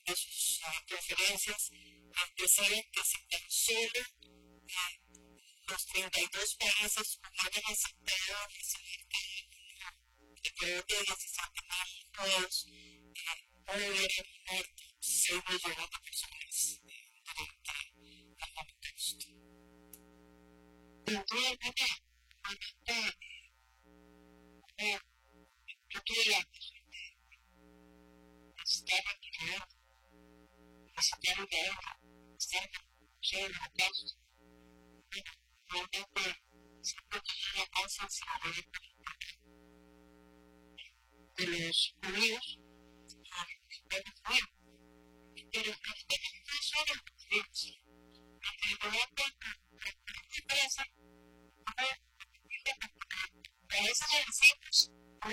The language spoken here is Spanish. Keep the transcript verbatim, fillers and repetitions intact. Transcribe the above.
de sus uh, conferencias, decía que si tan solo uh, los treinta y dos países hubieran aceptado recibir alrededor de diecisiete mil hijos, no hubieran muerto seis millones de personas durante el Holocausto. Dentro de alguna manera, yo tuve la necesitaba creer, necesitaba leer, necesitaba conocer el Holocausto. Bueno, realmente siempre tenía la conciencia de los judíos, pero pero no solo los judíos. En realidad, la diferencia a veces es decir